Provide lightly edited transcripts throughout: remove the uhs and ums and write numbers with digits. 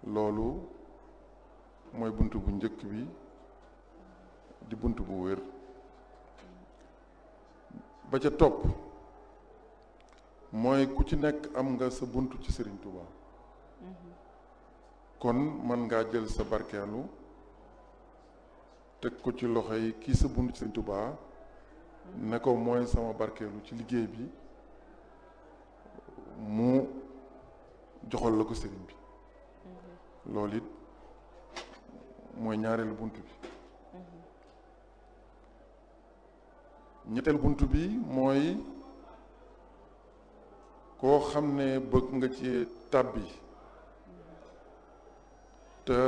loolu mooy bunt bu njëkk bi di bunt bu wér. ba ca topp mooy ku ci nekk am nga sa bunt ci Serigne Touba kon man ngaa jël sa barkeelu teg ko ci loxo yi kii sa bunt ci Serigne Touba ne ko mooy sama barkeelu ci liggéey bi mu joxal la ko Serigne bi loolu it mooy ñaareelu bunt bi. ñetteel bunt bi mooy koo xam ne bëgg nga ci tàbbi te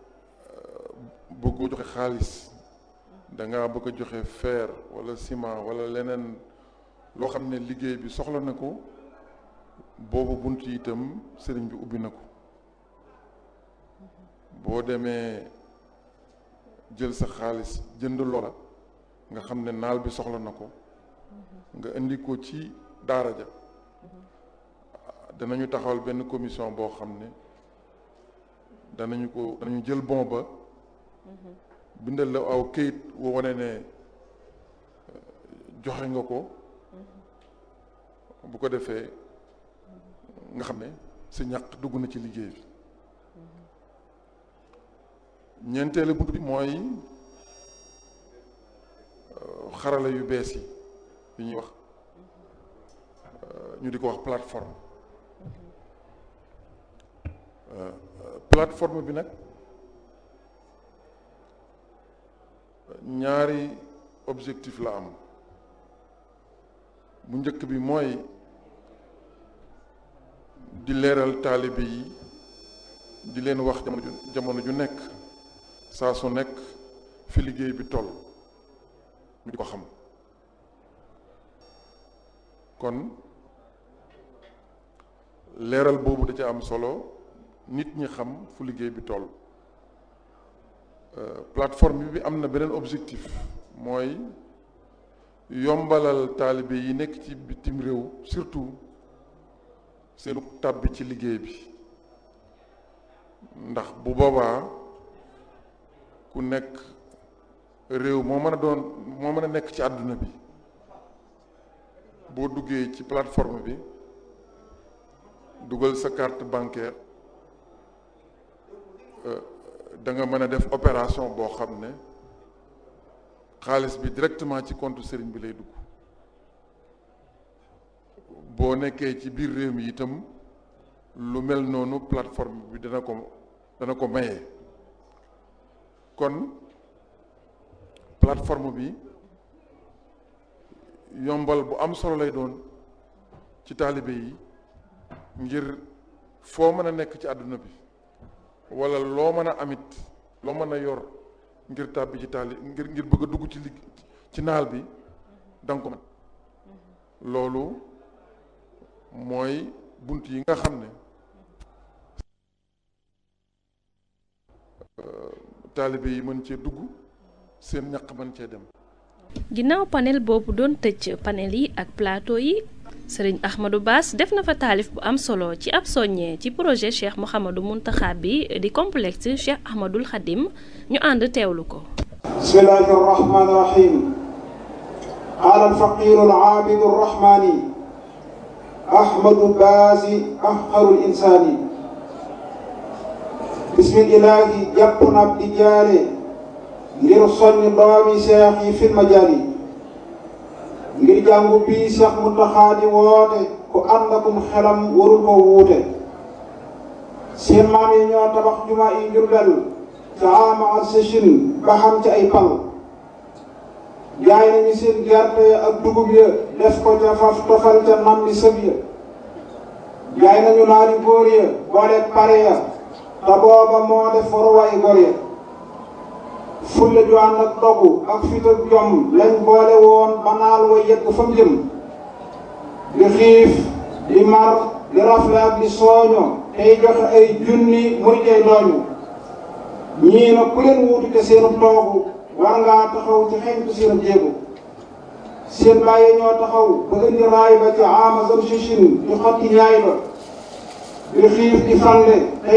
bëggu joxe xaalis danga bëgg a joxe fer wala ciment wala leneen loo xam ne liggéey bi soxla na ko boobu bunt yi itam sëriñ bi ubbi na ko boo demee jël sa xaalis jënd loola nga xam ne naal bi soxla na ko nga indi ko ci daara ja danañu taxawal benn commission boo xam ne danañu jël bon ba bindal la aw këyit woo wane ne joxe nga ko bu ko defee nga xam ne sa ñàq dugg na ci liggéey bi. ñeenteelu bunt bi mooy xarala yu bees yi ñuy wax ñu di ko wax plateforme plateforme bi nag ñaari objectif la am bu njëkk bi mooy di leeral taalibe yi di leen wax jamono ju nekk saa su nekk fi liggéey bi toll ñu di ko xam kon leeral boobu da ca am solo nit ñi xam fu liggéey bi toll. Plateforme bi am na beneen objectif mooy yombalal taalibe yi nekk ci bitim réew surtout seenu tàbbi ci liggéey bi ndax bu boobaa ku nekk réew moo mën a nekk ci àdduna bi boo duggee ci plateforme bi dugal sa carte bancaire da nga mën a def opération boo xam ne xaalis bi directement ci compte sëriñ bi lay dugg boo nekkee ci biir réew mi itam lu mel noonu plateforme bi dana ko maye kon plateforme bi yombal bu am solo lay doon ci taalibe yi ngir foo mën a nekk ci àdduna bi wala loo mën a amit loo mën a yor ngir tàbbi ci ngir bëgg a dugg ci naal bi danga ko mën loolu mooy bunt yi nga xam ne taalibe yi mën cee dugg seen ñaq mën cee dem. ginnaaw panel boobu doon tëj panel yi ak plateau yi Sëriñ Ahmadou Bass def na fa taalif bu am solo ci ab soññee ci projet Cheikh Mouhamadou Mountakha bi di complexe Cheikh Ahmadoul Khadim ñu ànd teewlu ko. bismillahi rahmani rahim qaala alfaqiru alaabidu arrahmani Ahmadou Bass afqarul insaani bismillahi jàpp na ab di jaare ngir soññ doomi seex yi fil majaali ngir jàngu bii Cheikh Mountakha di woote ku ànd akum xelam warul ko wuute seen maam yi ñoo tabax jumaa yi Jurbel ca ama al-seshin ba xam ci ay pal jaay nañu seen gerte ak dugub ya def ko ca faf tofal ca nam di sëb ya jaay nañu naari góor ya boole pare ya te booba moo def waruwaay góor ya fulla ju ànd ak dogu ak fit ak jom lañ boole woon ba naal wa yegg fa mu jëm di xiif di mar di rafle ak di sooño tey joxe ay junni muy jay dooñu ñii na ku leen wuutu te seenu toogu war ngaa taxaw ci xeñtu seen jéego seen bàyyi ñoo taxaw ba indi raay ba ci ama zam sichin di xotti ñaay ba di xiif di fande